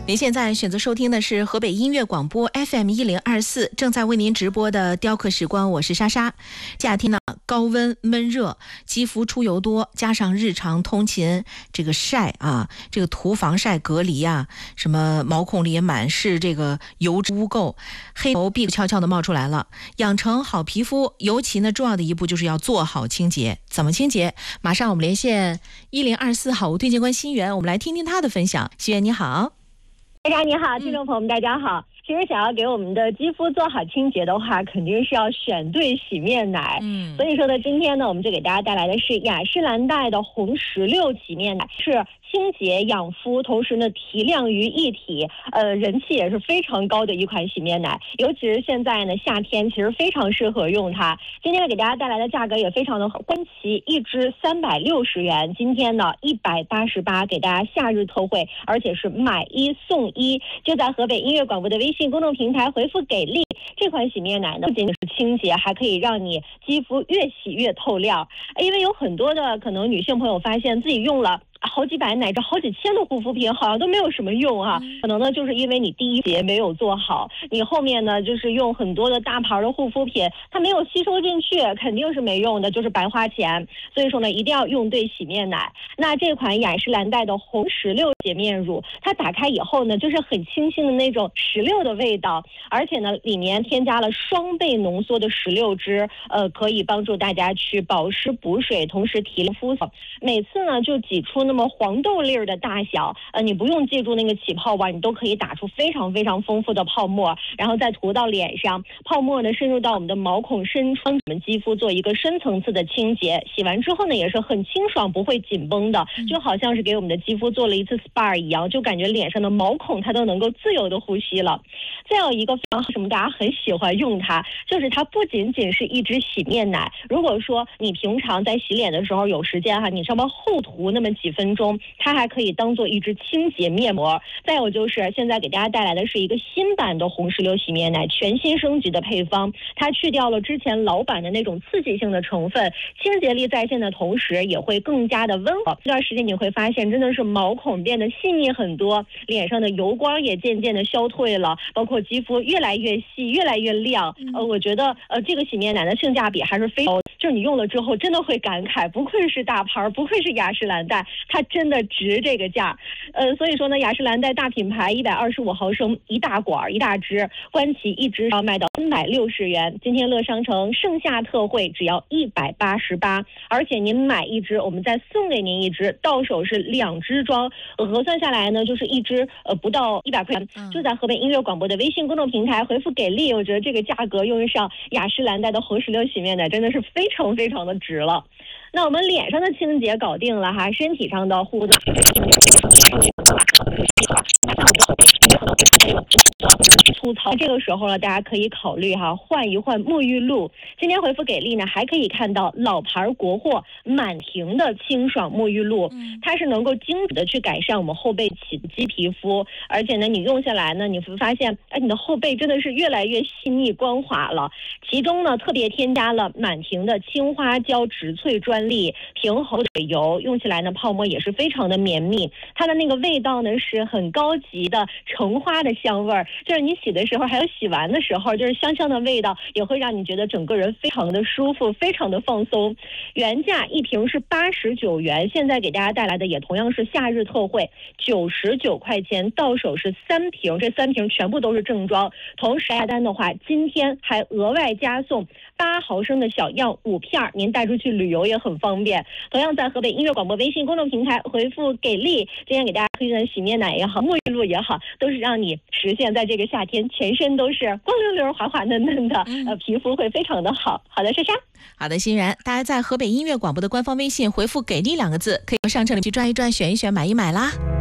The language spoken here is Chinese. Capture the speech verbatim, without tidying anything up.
您现在选择收听的是河北音乐广播 F M 一零二四，正在为您直播的雕刻时光，我是莎莎。夏天呢，高温闷热，肌肤出油多，加上日常通勤这个晒啊，这个涂防晒隔离啊，什么毛孔里也满是这个油脂污垢，黑头闭悄悄的冒出来了。养成好皮肤，尤其呢重要的一步就是要做好清洁。怎么清洁？马上我们连线一零二四好物推荐官心源，我们来听听他的分享。心源你好。 大家你好，听众朋友们大家好。其实想要给我们的肌肤做好清洁的话，肯定是要选对洗面奶。嗯，所以说呢，今天呢，我们就给大家带来的是雅诗兰黛的红石榴洗面奶，是清洁养肤，同时呢提亮于一体，呃，人气也是非常高的一款洗面奶。尤其是现在呢，夏天其实非常适合用它。今天呢，给大家带来的价格也非常的好，官旗一支三百六十元，今天呢一百八十八，给大家夏日特惠，而且是买一送一。就在河北音乐广播的微信公众平台回复给力，这款洗面奶呢不仅仅是清洁，还可以让你肌肤越洗越透亮。因为有很多的可能女性朋友发现自己用了好几百乃至好几千的护肤品，好像都没有什么用啊。可能呢就是因为你第一节没有做好，你后面呢就是用很多的大牌的护肤品，它没有吸收进去，肯定是没用的，就是白花钱。所以说呢，一定要用对洗面奶。那这款雅诗兰黛的红石榴洁面乳，它打开以后呢，就是很清新的那种石榴的味道，而且呢里面添加了双倍浓缩的石榴汁，呃，可以帮助大家去保湿补水，同时提亮肤色。每次呢就挤出那么黄豆粒儿的大小，呃，你不用记住那个起泡碗，你都可以打出非常非常丰富的泡沫，然后再涂到脸上，泡沫呢深入到我们的毛孔深处，我们肌肤做一个深层次的清洁。洗完之后呢，也是很清爽，不会紧绷的，就好像是给我们的肌肤做了一次 S P A 一样，就感觉脸上的毛孔它都能够自由的呼吸了。再有一个非常什么大家很喜欢用它，就是它不仅仅是一支洗面奶。如果说你平常在洗脸的时候有时间哈，你稍微后涂那么几分钟，它还可以当做一支清洁面膜。再有就是现在给大家带来的是一个新版的红石榴洗面奶，全新升级的配方，它去掉了之前老版的那种刺激性的成分，清洁力在线的同时也会更加的温和。这段时间你会发现真的是毛孔变得细腻很多，脸上的油光也渐渐的消退了，包括肌肤越来越细越来越亮。呃，我觉得呃这个洗面奶的性价比还是非常，就是你用了之后真的会感慨，不愧是大牌，不愧是雅诗兰黛，它真的值这个价。呃，所以说呢，雅诗兰黛大品牌一百二十五毫升一大管一大支，官旗一支要卖到三百六十元，今天乐商城盛夏特惠只要一百八十八，而且您买一支，我们再送给您一支，到手是两支装，呃、核算下来呢，就是一支呃不到一百块钱。就在河北音乐广播的微信公众平台回复给力，我觉得这个价格用上雅诗兰黛的红石榴洗面奶真的是非常非常的值了。那我们脸上的清洁搞定了哈，身体上的护肤的粗糙，这个时候呢，大家可以考虑哈换一换沐浴露。今天回复给力呢，还可以看到老牌国货满婷的清爽沐浴露，它是能够精准的去改善我们后背起肌皮肤，而且呢，你用下来呢，你会发现，哎，你的后背真的是越来越细腻光滑了。其中呢，特别添加了满婷的青花椒植萃专利平衡水油，用起来呢泡沫也是非常的绵密，它的那个味道呢是很高级的橙花的香味儿，就是你洗的时候还有洗完的时候，就是香香的味道，也会让你觉得整个人非常的舒服，非常的放松。原价一瓶是八十九元，现在给大家带来的也同样是夏日特惠，九十九块钱到手是三瓶，这三瓶全部都是正装。同时下单的话，今天还额外加送八毫升的小样五片，您带出去旅游也很方便。同样在河北音乐广播微信公众平台回复给力，今天给大家推荐的洗面奶也好，沐浴露也好，都是让你实现在这个夏天全身都是光溜溜滑滑嫩嫩的，呃，皮肤会非常的好。好的，莎莎。 好的，欣然，大家在河北音乐广播的官方微信回复给力两个字，可以上这里去转一转选一选买一买啦。